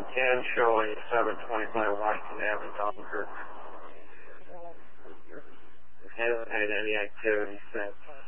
10 showing 725 Washington Avenue, Dunkirk. Hasn't had any activity since.